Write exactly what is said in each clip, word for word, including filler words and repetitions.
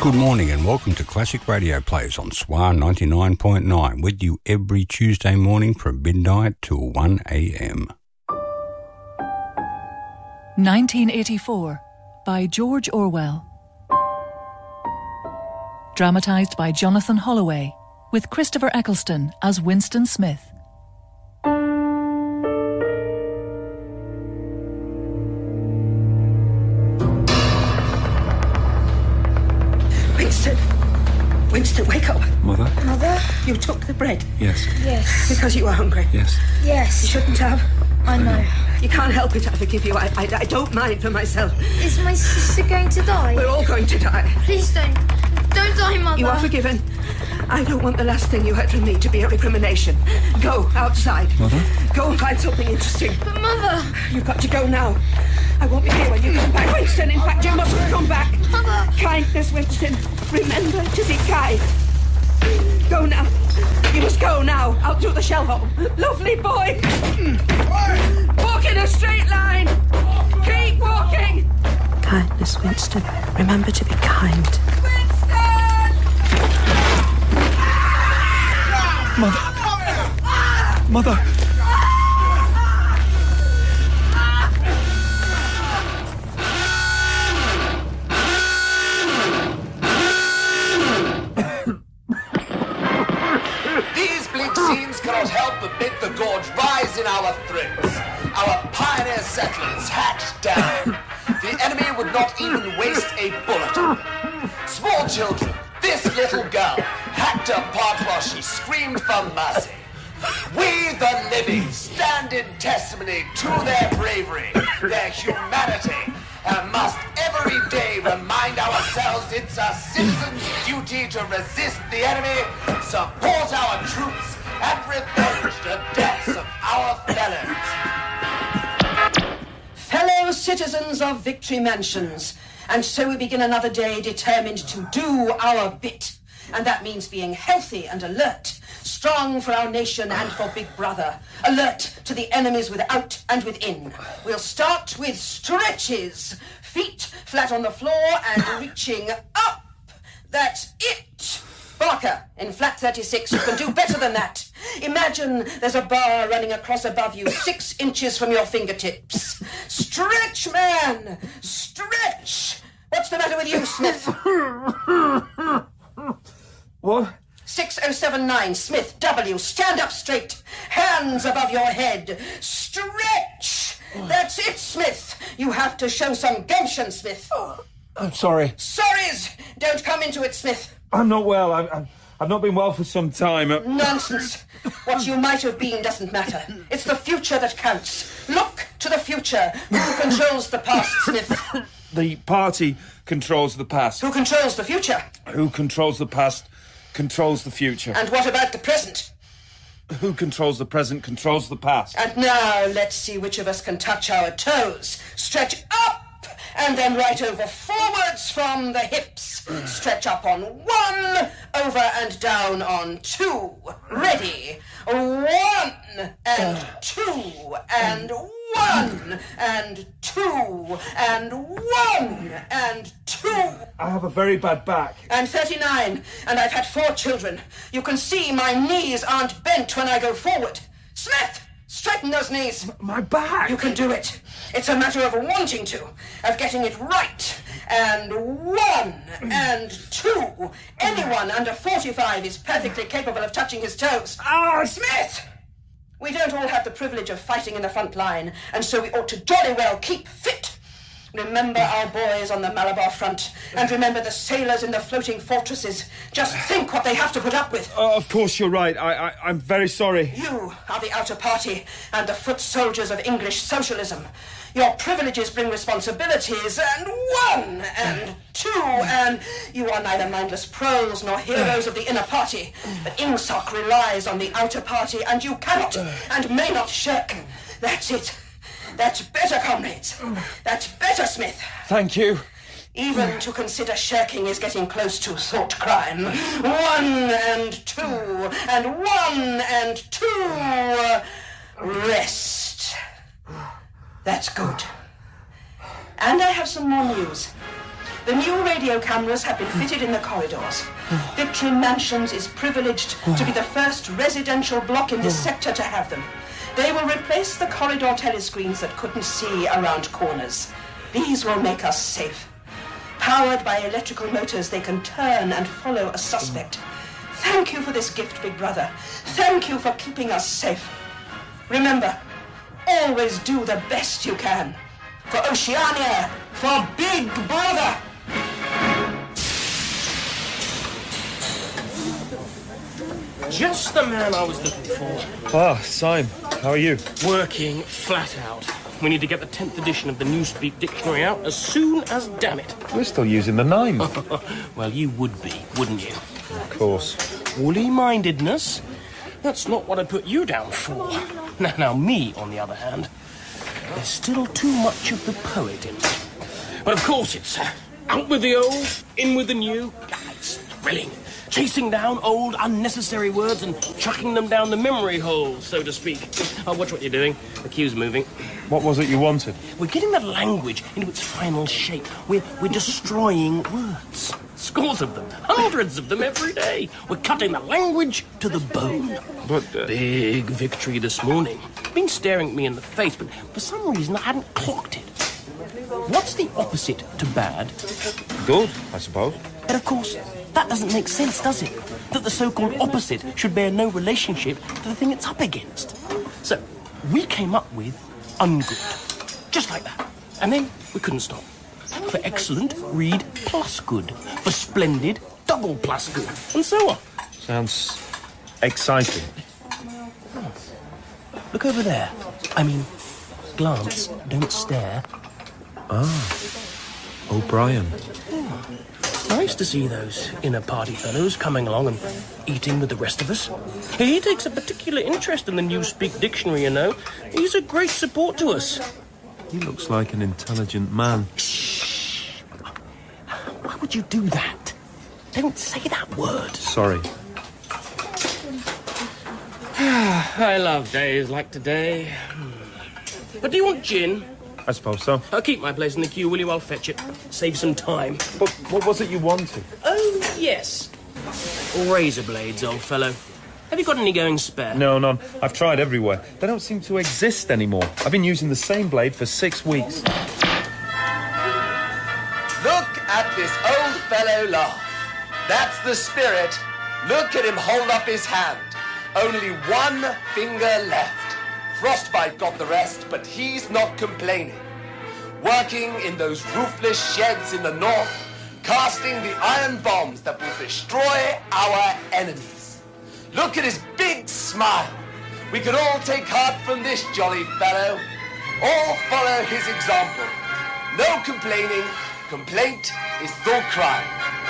Good morning and welcome to Classic Radio Plays on Swan ninety-nine point nine, with you every Tuesday morning from midnight till one a.m. nineteen eighty-four by George Orwell. Dramatised by Jonathan Holloway, with Christopher Eccleston as Winston Smith. Winston! Winston, wake up. Mother? Mother? You took the bread? Yes. Yes. Because you were hungry? Yes. Yes. You shouldn't have. I know. You can't help it, I forgive you. I, I, I don't mind for myself. Is my sister going to die? We're all going to die. Please don't. Don't die, Mother. You are forgiven. I don't want the last thing you heard from me to be a recrimination. Go outside. Mother? Go and find something interesting. But, Mother... You've got to go now. I won't be here when you come back. Winston, in fact, you mustn't come back. Mother! Kindness, Winston. Remember to be kind. Go now. You must go now. Out through the shell hole. Lovely boy. Walk in a straight line. Keep walking. Kindness, Winston. Remember to be kind. Winston! Mother! Mother! These bleak scenes cannot help but make the gorge rise in our throats. Our pioneer settlers hatched down. The enemy would not even waste a bullet. Small children, this little girl, hacked apart while she screamed for mercy. We, the living, stand in testimony to their bravery, their humanity, and must every day remind ourselves it's a citizen's duty to resist the enemy, support our troops, and revenge the deaths of our fellows. Fellow citizens of Victory Mansions, and so we begin another day determined to do our bit. And that means being healthy and alert, strong for our nation and for Big Brother, alert to the enemies without and within. We'll start with stretches, feet flat on the floor and reaching up. That's it. Barker, in flat thirty-six, you can do better than that. Imagine there's a bar running across above you, six inches from your fingertips. Stretch, man! Stretch! What's the matter with you, Smith? What? six oh seven nine, Smith, W, stand up straight. Hands above your head. Stretch! That's it, Smith. You have to show some gumption, Smith. Oh, I'm sorry. Sorries! Don't come into it, Smith. I'm not well. I'm, I'm, I've not been well for some time. Uh... Nonsense. What you might have been doesn't matter. It's the future that counts. Look to the future. Who controls the past, Smith? The party controls the past. Who controls the future? Who controls the past controls the future. And what about the present? Who controls the present controls the past. And now let's see which of us can touch our toes. Stretch up and then right over forwards from the hips. Stretch up on one, over and down on two. Ready? One and two and one and two and one and two. I have a very bad back. I'm thirty-nine and I've had four children. You can see my knees aren't bent when I go forward. Smith, straighten those knees. My back. You can do it. It's a matter of wanting to, of getting it right. And one and two. Anyone under forty-five is perfectly capable of touching his toes. Ah, Smith! We don't all have the privilege of fighting in the front line, and so we ought to jolly well keep fit. Remember our boys on the Malabar front, and remember the sailors in the floating fortresses. Just think what they have to put up with. Oh, of course you're right. I, I, I'm very sorry. You are the outer party and the foot soldiers of English socialism. Your privileges bring responsibilities, and one, and two, and you are neither mindless proles nor heroes of the inner party. But INGSOC relies on the outer party, and you cannot and may not shirk. That's it. That's better, comrades. That's better, Smith. Thank you. Even to consider shirking is getting close to thought crime. One and two, and one and two. Rest. That's good. And I have some more news. The new radio cameras have been fitted in the corridors. Victory Mansions is privileged to be the first residential block in this sector to have them. They will replace the corridor telescreens that couldn't see around corners. These will make us safe. Powered by electrical motors, they can turn and follow a suspect. Thank you for this gift, Big Brother. Thank you for keeping us safe. Remember, always do the best you can. For Oceania, for Big Brother! Just the man I was looking for. Ah, Syme, how are you? Working flat out. We need to get the tenth edition of the Newspeak Dictionary out as soon as damn it. We're still using the nine. Well, you would be, wouldn't you? Of course. Woolly-mindedness? That's not what I put you down for. Now, now, me, on the other hand, there's still too much of the poet in me. But of course it's uh, out with the old, in with the new. Ah, it's thrilling. Chasing down old, unnecessary words and chucking them down the memory hole, so to speak. Oh, watch what you're doing. The cue's moving. What was it you wanted? We're getting the language into its final shape. We're, we're destroying words. Scores of them. Hundreds of them every day. We're cutting the language to the bone. But, uh... Big victory this morning. Been staring at me in the face, but for some reason I hadn't clocked it. What's the opposite to bad? Good, I suppose. But of course, that doesn't make sense, does it? That the so-called opposite should bear no relationship to the thing it's up against. So, we came up with ungood. Just like that. And then we couldn't stop. For excellent, read plus good. For splendid, double plus good. And so on. Sounds exciting. Look over there. I mean, glance, don't stare. Ah, O'Brien. Oh. Nice to see those inner party fellows coming along and eating with the rest of us. He takes a particular interest in the Newspeak Dictionary, you know. He's a great support to us. He looks like an intelligent man. Shh. Why would you do that? Don't say that word. Sorry. I love days like today. But do you want gin? I suppose so. I'll keep my place in the queue, will you? I'll fetch it. Save some time. But what was it you wanted? Oh, yes. Razor blades, old fellow. Have you got any going spare? No, none. I've tried everywhere. They don't seem to exist anymore. I've been using the same blade for six weeks. Look at this old fellow laugh. That's the spirit. Look at him hold up his hand. Only one finger left. Frostbite got the rest, but he's not complaining. Working in those roofless sheds in the north, casting the iron bombs that will destroy our enemies. Look at his big smile. We can all take heart from this jolly fellow. All follow his example. No complaining. Complaint is thought crime.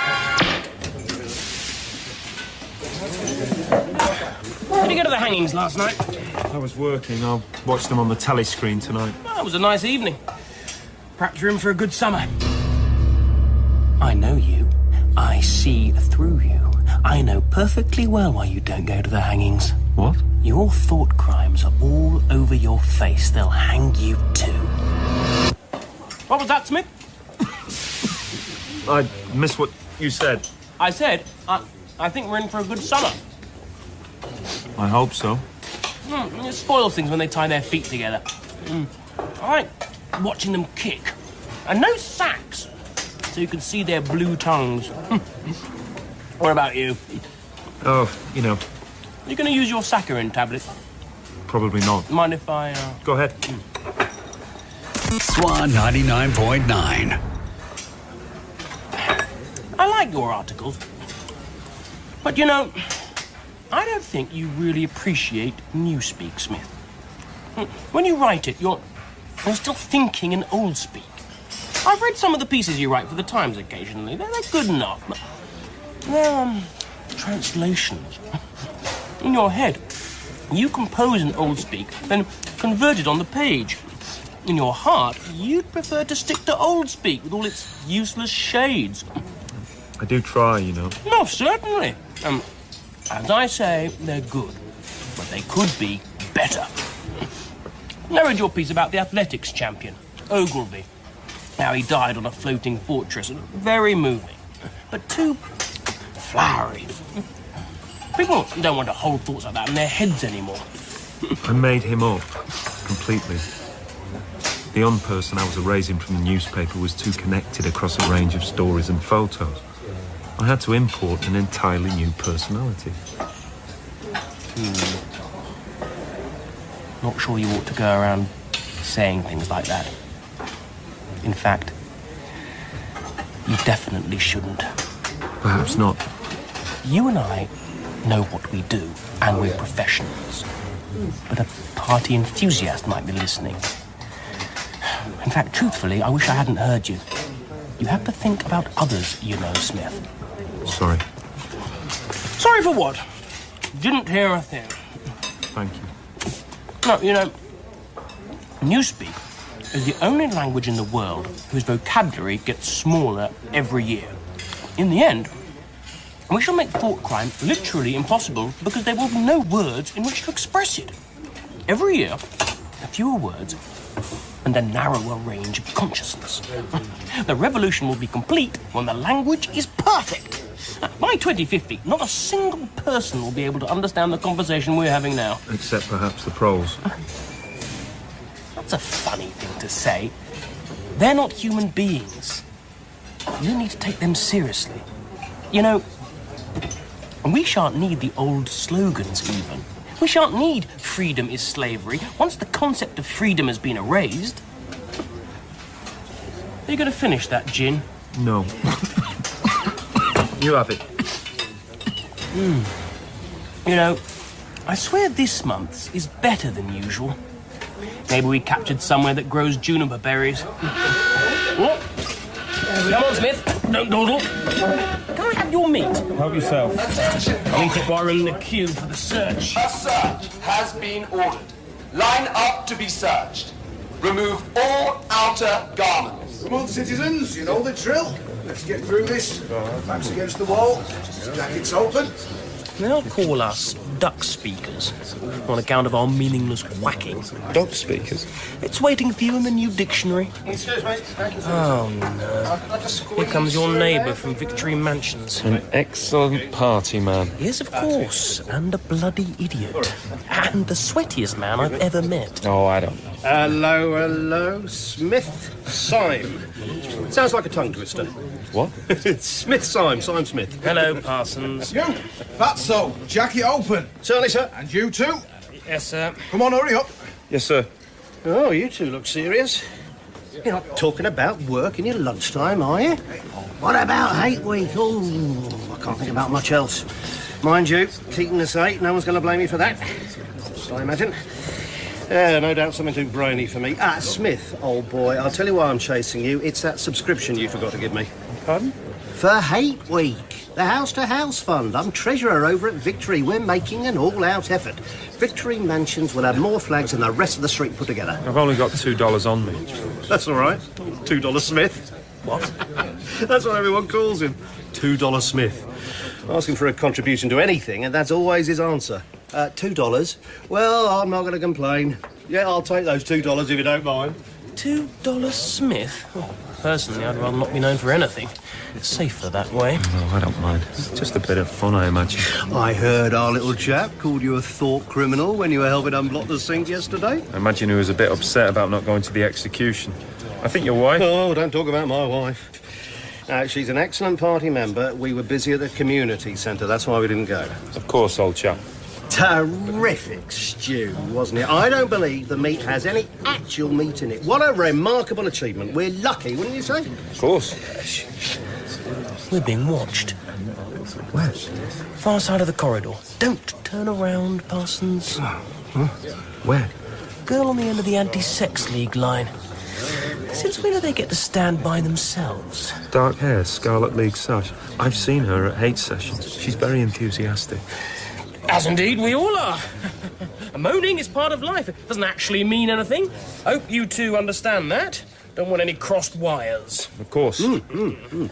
Did you go to the hangings last night? I was working. I'll watch them on the telly screen tonight. Well, it was a nice evening. Perhaps you're in for a good summer. I know you. I see through you. I know perfectly well why you don't go to the hangings. What? Your thought crimes are all over your face. They'll hang you too. What was that, Smith? I missed what you said. I said, I, I think we're in for a good summer. I hope so. Mm, it spoils things when they tie their feet together. Mm. I like watching them kick. And no sacks, so you can see their blue tongues. What about you? Oh, you know. You're going to use your saccharin tablet? Probably not. Mind if I... Uh... Go ahead. Mm. Swan ninety-nine point nine. I like your articles. But, you know, I don't think you really appreciate Newspeak, Smith. When you write it, you're, you're still thinking in old speak. I've read some of the pieces you write for the Times occasionally. They're, they're good enough, but they're, um, translations. In your head, you compose in old speak, then convert it on the page. In your heart, you'd prefer to stick to old speak with all its useless shades. I do try, you know. No, certainly. Um, as I say, they're good, but they could be better. I read your piece about the athletics champion, Ogilvy. how he died on a floating fortress. Very moving, but too flowery. People don't want to hold thoughts like that in their heads anymore. I made him up, completely. The young person I was erasing from the newspaper was too connected across a range of stories and photos. I had to import an entirely new personality. Hmm. Not sure you ought to go around saying things like that. In fact, you definitely shouldn't. Perhaps not. You and I know what we do, and we're professionals. But a party enthusiast might be listening. In fact, truthfully, I wish I hadn't heard you. You have to think about others, you know, Smith. Sorry. Sorry for what? Didn't hear a thing. Thank you. No, you know, Newspeak is the only language in the world whose vocabulary gets smaller every year. In the end, we shall make thought crime literally impossible because there will be no words in which to express it. Every year, fewer words and a narrower range of consciousness. The revolution will be complete when the language is perfect. By twenty fifty, not a single person will be able to understand the conversation we're having now. Except perhaps the proles. That's a funny thing to say. They're not human beings. You need to take them seriously. You know, we shan't need the old slogans even. We shan't need freedom is slavery. Once the concept of freedom has been erased... Are you going to finish that gin? No. You have it. Mm. You know, I swear this month's is better than usual. Maybe we captured somewhere that grows juniper berries. What? Come on, Smith. Don't dawdle. Can I have your meat? Help yourself. I'll eat it while we're in the queue for the search. A search has been ordered. Line up to be searched. Remove all outer garments. Come on, citizens, you know the drill. Let's get through this. Backs against the wall. Jackets open. They'll call us duck speakers on account of our meaningless whacking. Duck speakers? It's waiting for you in the new dictionary. Excuse me. Oh, no. Here comes your neighbour from Victory Mansions. An excellent party man. Yes, of course. And a bloody idiot. And the sweatiest man I've ever met. Oh, I don't know. Hello, hello. Smith Syme. Sounds like a tongue twister. What? Smith Syme, Syme Smith. Hello, Parsons. You, Fatso, jacket open. Certainly, sir. And you too. Yes, sir. Come on, hurry up. Yes, sir. Oh, you two look serious. You're not talking about work in your lunchtime, are you? What about hate week? Oh, I can't think about much else. Mind you, keeping us eight, no one's going to blame me for that. I imagine. Yeah, no doubt something too brainy for me. Ah, Smith, old boy, I'll tell you why I'm chasing you. It's that subscription you forgot to give me. Pardon? For Hate Week, the House to House Fund. I'm treasurer over at Victory. We're making an all-out effort. Victory Mansions will have more flags than the rest of the street put together. I've only got two dollars on me. That's all right. Two dollar Smith. What? That's what everyone calls him. Two dollar Smith. Asking for a contribution to anything, and that's always his answer. Uh, two dollars? Well, I'm not going to complain. Yeah, I'll take those two dollars if you don't mind. Two dollar Smith? Oh, personally, I'd rather not be known for anything. It's safer that way. No, I don't mind. It's just a bit of fun, I imagine. I heard our little chap called you a thought criminal when you were helping unblock the sink yesterday. I imagine he was a bit upset about not going to the execution. I think your wife... Oh, don't talk about my wife. Uh, she's an excellent party member. We were busy at the community centre. That's why we didn't go. Of course, old chap. Terrific stew, wasn't it? I don't believe the meat has any actual meat in it. What a remarkable achievement. We're lucky, wouldn't you say? Of course. We're being watched. Where? Far side of the corridor. Don't turn around, Parsons. Huh? Where? Girl on the end of the anti-sex league line. Since when do they get to stand by themselves? Dark hair, Scarlet League sash. I've seen her at hate sessions. She's very enthusiastic. As indeed we all are. Moaning is part of life. It doesn't actually mean anything. Hope you two understand that. Don't want any crossed wires. Of course. Mm, mm, mm,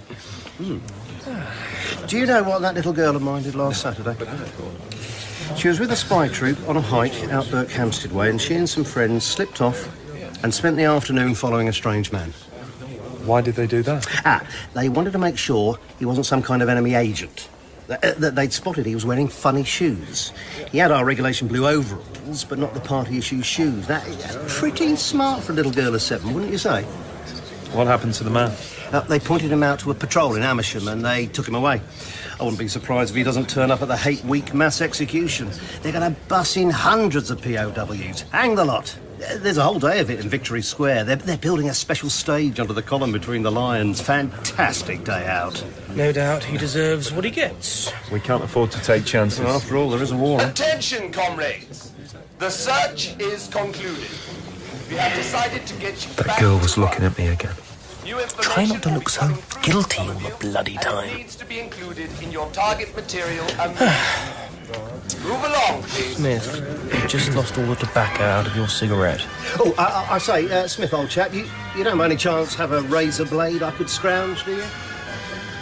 mm. Do you know what that little girl of mine did last Saturday? She was with a spy troop on a hike out Berkhamsted Way, and she and some friends slipped off and spent the afternoon following a strange man. Why did they do that? Ah, they wanted to make sure he wasn't some kind of enemy agent. That uh, they'd spotted he was wearing funny shoes. He had our regulation blue overalls, but not the party-issue shoes. That is pretty smart for a little girl of seven, wouldn't you say? What happened to the man? Uh, they pointed him out to a patrol in Amersham and they took him away. I wouldn't be surprised if he doesn't turn up at the Hate Week mass execution. They're going to bus in hundreds of P O Ws. Hang the lot. There's a whole day of it in Victory Square. They're, they're building a special stage under the column between the lions. Fantastic day out. No doubt he deserves what he gets. We can't afford to take chances. Well, after all, there is a war. Attention, comrades. The search is concluded. We have decided to get you That back girl to was looking work. at me again. New Try not to information look so will be coming through guilty some all of the you, bloody and time. it needs to be included in your target material. And move along, please. Smith, you just lost all the tobacco out of your cigarette. Oh, I, I, I say, uh, Smith, old chap, you, you don't by any chance have a razor blade I could scrounge, do you?